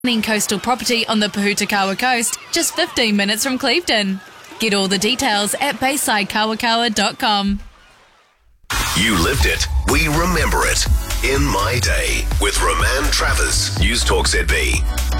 Coastal property on the Pahutakawa coast, just 15 minutes from Clevedon. Get all the details at baysidekawakawa.com. You lived it. We remember it. In My Day with Roman Travers. News Talk ZB.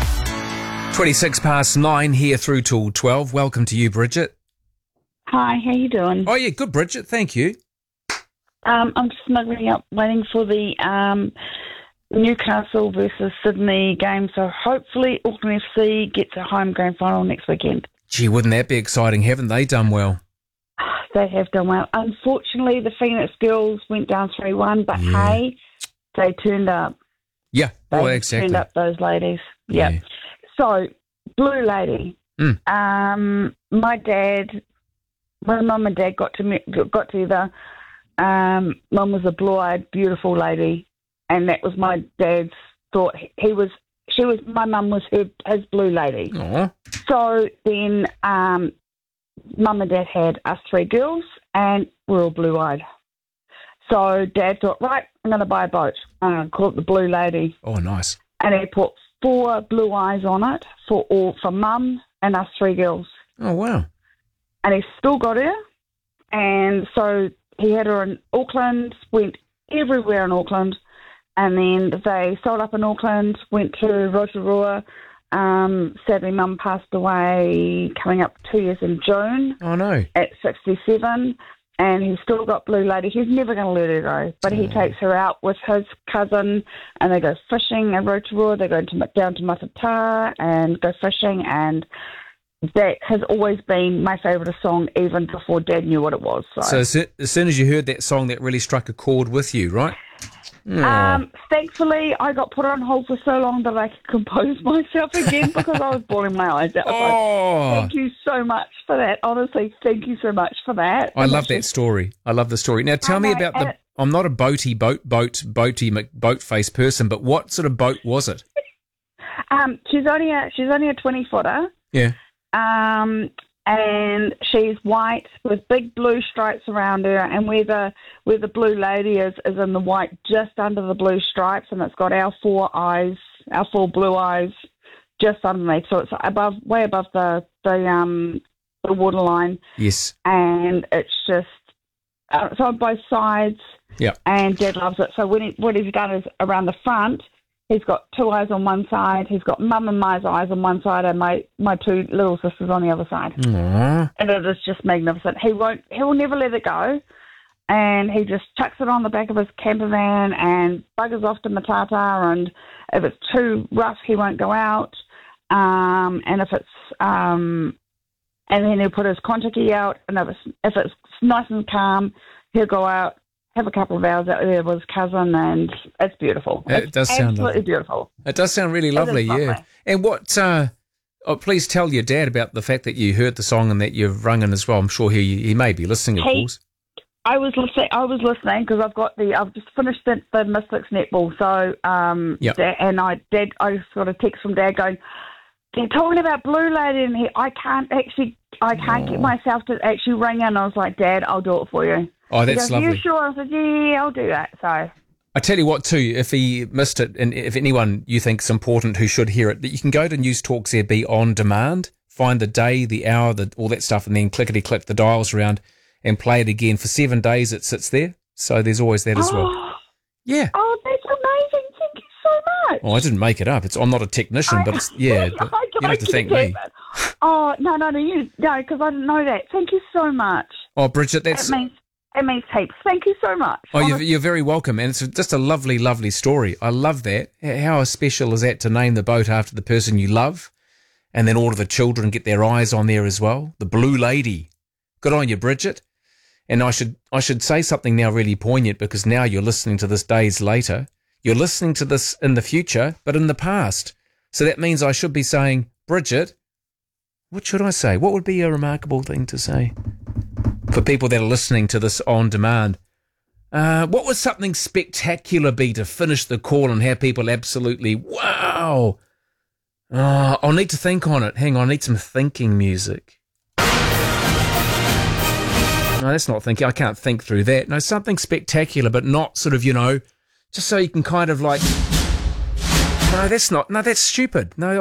9:26 here through till 12. Welcome to you, Bridget. Hi, how you doing? Oh, yeah, good, Bridget. Thank you. I'm snuggling up, waiting for the Newcastle versus Sydney game. So hopefully Auckland FC gets a home grand final next weekend. Gee, wouldn't that be exciting? Haven't they done well? They have done well. Unfortunately, the Phoenix girls went down 3-1, but hey, they turned up. Yeah, well, They exactly. turned up, those ladies. Yeah. So, Blue Lady. My dad, when Mum and Dad got together, Mum was a blue-eyed, beautiful lady, and that was my dad's thought. My mum was his blue lady. Aww. So then Mum and Dad had us 3 girls, and we're all blue-eyed. So Dad thought, right, I'm going to buy a boat. I'm going to call it the Blue Lady. Oh, nice. And he put 4 blue eyes on it for Mum and us 3 girls. Oh, wow. And he still got her. And so he had her in Auckland, went everywhere in Auckland. And then they sold up in Auckland, went to Rotorua. Sadly, Mum passed away coming up 2 years in June. Oh, no. At 67. And he's still got Blue Lady. He's never going to let her go. But he takes her out with his cousin, and they go fishing in Rotorua. They go down to Matata and go fishing. And that has always been my favourite song, even before Dad knew what it was. So as soon as you heard that song, that really struck a chord with you, right? Thankfully, I got put on hold for so long that I could compose myself again because I was bawling my eyes out. Oh. Thank you so much for that. Honestly, thank you so much for that. I love that story. I love the story. Now, tell me about the... I'm not a boat face person, but what sort of boat was it? She's only a 20-footer. Yeah. And she's white with big blue stripes around her, and where the Blue Lady is in the white just under the blue stripes, and it's got our 4 eyes, our 4 blue eyes just underneath, so it's way above the waterline. Yes. And it's just it's on both sides. Yeah. And Dad loves it. So what he's done is around the front, he's got 2 eyes on one side. He's got Mum and my eyes on one side, and my 2 little sisters on the other side. Aww. And it is just magnificent. He will never let it go, and he just chucks it on the back of his camper van and buggers off to Matata. And if it's too rough, he won't go out. And if it's and then he'll put his Kontiki out. And if it's nice and calm, he'll go out, have a couple of hours out there with his cousin, and it's beautiful. It does sound absolutely beautiful. It does sound really lovely, yeah. And what? Please tell your dad about the fact that you heard the song and that you've rung in as well. I'm sure he may be listening, of course. I was listening because I've just finished the Mystics netball. So and I just got a text from Dad going, they're talking about Blue Lady, and I can't get myself to actually ring in. I was like, Dad, I'll do it for you. Oh, that's lovely. Are you sure? I said, yeah, I'll do that. So I tell you what, too, if he missed it, and if anyone you think's important who should hear it, that you can go to News Talk ZB on demand, find the day, the hour, all that stuff, and then clickety-click the dials around and play it again. For 7 days it sits there, so there's always that as well. Yeah. Oh, that's amazing. Thank you so much. Oh, I didn't make it up. I'm not a technician, but it's, yeah, you have to thank me. Oh, no, because I didn't know that. Thank you so much. Oh, Bridget, that's... It means heaps. Thank you so much. Oh, you're very welcome. And it's just a lovely, lovely story. I love that. How special is that to name the boat after the person you love? And then all of the children get their eyes on there as well. The Blue Lady. Good on you, Bridget. And I should say something now really poignant, because now you're listening to this days later. You're listening to this in the future, but in the past. So that means I should be saying, Bridget, what should I say? What would be a remarkable thing to say for people that are listening to this on demand? What would something spectacular be to finish the call and have people absolutely, wow? Oh, I'll need to think on it. Hang on, I need some thinking music. No, that's not thinking. I can't think through that. No, something spectacular, but not sort of, just so you can kind of like... No, that's not. No, that's stupid. No,